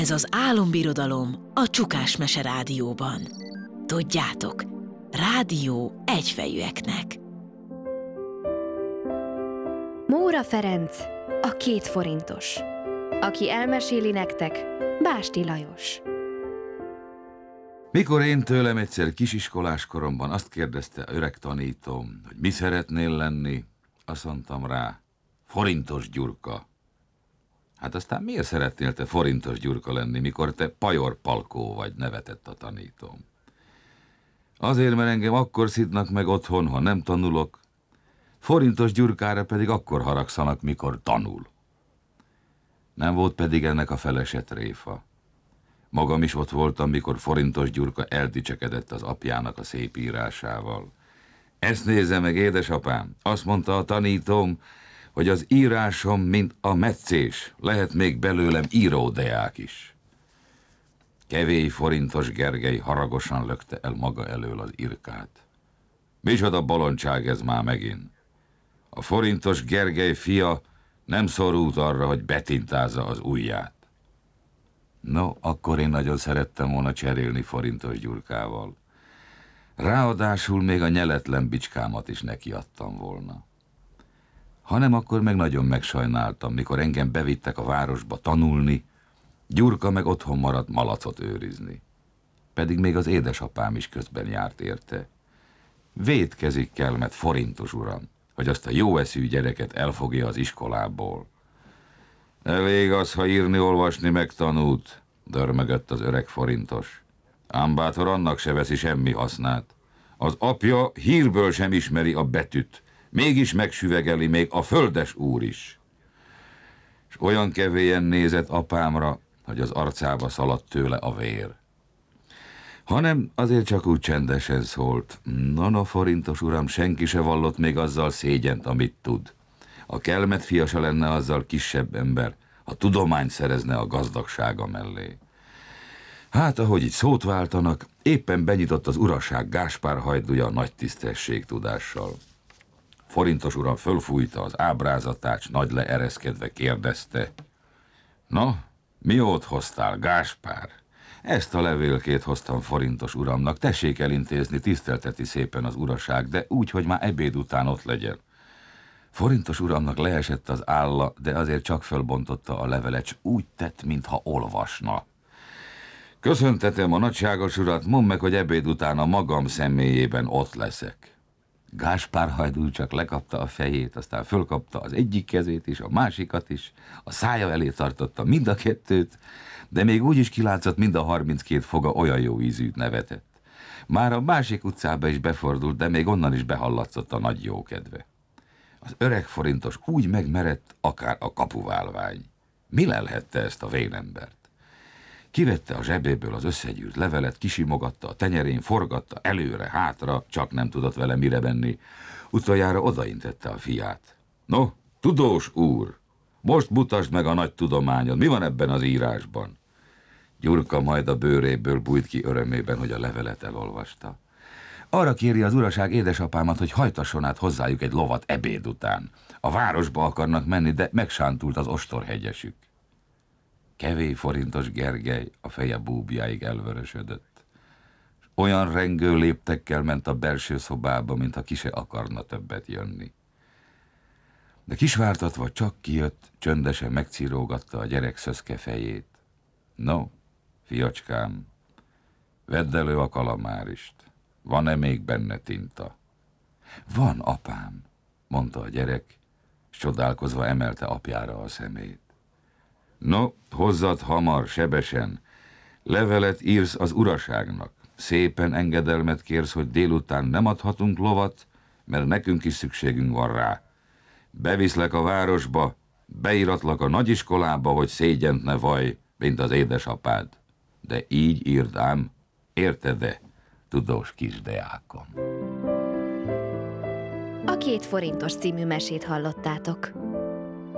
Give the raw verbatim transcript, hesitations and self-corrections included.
Ez az álombirodalom a Csukás Mese Rádióban. Tudjátok, rádió egyfejűeknek. Móra Ferenc, a két forintos. Aki elmeséli nektek, Básti Lajos. Mikor én tőlem egyszer kisiskolás koromban azt kérdezte a öreg tanítóm, hogy mi szeretnél lenni, azt mondtam rá, Forintos Gyurka. Hát aztán miért szeretnél te Forintos Gyurka lenni, mikor te Pajor Palkó vagy, nevetett a tanítóm. Azért, mert engem akkor szidnak meg otthon, ha nem tanulok, Forintos Gyurkára pedig akkor haragszanak, mikor tanul. Nem volt pedig ennek a felese tréfa. Magam is ott voltam, mikor Forintos Gyurka eldicsekedett az apjának a szép írásával. Ezt nézze meg, édesapám, azt mondta a tanítóm, hogy az írásom, mint a metszés, lehet még belőlem íródeák is. Kevély Forintos Gergely haragosan lökte el maga elől az irkát. Micsoda bolondság ez már megint. A Forintos Gergely fia nem szorult arra, hogy betintázza az ujját. No, akkor én nagyon szerettem volna cserélni Forintos Gyurkával. Ráadásul még a nyeletlen bicskámat is nekiadtam volna. Hanem akkor meg nagyon megsajnáltam, mikor engem bevittek a városba tanulni, Gyurka meg otthon maradt malacot őrizni. Pedig még az édesapám is közben járt érte. Vétkezik kelmet, Forintos uram, hogy azt a jó eszű gyereket elfogja az iskolából. Elég az, ha írni-olvasni megtanult, dörmögött az öreg Forintos. Ám bátor annak se veszi semmi hasznát. Az apja hírből sem ismeri a betűt, mégis megsüvegeli még a földes úr is. És olyan kevélyen nézett apámra, hogy az arcába szaladt tőle a vér. Hanem azért csak úgy csendesen szólt. No, no, Forintos uram, senki se vallott még azzal szégyent, amit tud. A kelmet fia se lenne azzal kisebb ember, ha tudományt szerezne a gazdagsága mellé. Hát, ahogy itt szót váltanak, éppen benyitott az uraság Gáspár hajdúja nagy tisztességtudással. Forintos uram fölfújta az ábrázatát, s nagy leereszkedve kérdezte. No, miót hoztál, Gáspár? Ezt a levélkét hoztam Forintos uramnak, tessék elintézni, tisztelteti szépen az uraság, de úgy, hogy már ebéd után ott legyen. Forintos uramnak leesett az álla, de azért csak fölbontotta a levelet, s úgy tett, mintha olvasna. Köszöntetem a nagyságos urat, mondd meg, hogy ebéd után a magam személyében ott leszek. Gáspár hajdú csak lekapta a fejét, aztán fölkapta az egyik kezét is, a másikat is, a szája elé tartotta mind a kettőt, de még úgy is kilátszott, mind a harminckét foga olyan jó ízűt nevetett. Már a másik utcába is befordult, de még onnan is behallatszott a nagy jókedve. Az öreg Forintos úgy megmerett, akár a kapuválvány. Mi lelhette ezt a vénembert? Kivette a zsebéből az összegyűrt levelet, kisimogatta a tenyerén, forgatta előre, hátra, csak nem tudott vele mire menni. Utoljára odaintette a fiát. No, tudós úr, most mutasd meg a nagy tudományod, mi van ebben az írásban? Gyurka majd a bőréből bújt ki örömében, hogy a levelet elolvasta. Arra kéri az uraság édesapámat, hogy hajtasson át hozzájuk egy lovat ebéd után. A városba akarnak menni, de megsántult az ostorhegyesük. Kevély Forintos Gergely a feje búbjáig elvörösödött. Olyan rengő léptekkel ment a belső szobába, mintha ki se akarna többet jönni. De kisvártatva csak kijött, csöndesen megcirógatta a gyerek szöszke fejét. No, fiacskám, vedd elő a kalamárist. Van-e még benne tinta? Van, apám, mondta a gyerek, s csodálkozva emelte apjára a szemét. No, hozzad hamar, sebesen. Levelet írsz az uraságnak. Szépen engedelmet kérsz, hogy délután nem adhatunk lovat, mert nekünk is szükségünk van rá. Beviszlek a városba, beíratlak a nagyiskolába, hogy szégyent ne vaj, mint az édesapád. De így írd ám, érted-e, tudós kisdeákom? A két forintos című mesét hallottátok.